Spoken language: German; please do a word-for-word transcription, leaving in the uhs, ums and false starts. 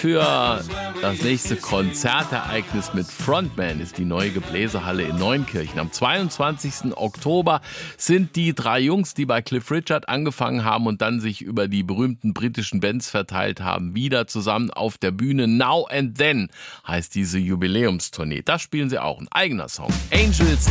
für das nächste Konzertereignis mit Frontman ist die neue Gebläsehalle in Neunkirchen. Am zweiundzwanzigsten Oktober sind die drei Jungs, die bei Cliff Richard angefangen haben und dann sich über die berühmten britischen Bands verteilt haben, wieder zusammen auf der Bühne. Now and Then heißt diese Jubiläumstournee. Das spielen sie auch, ein eigener Song. Angels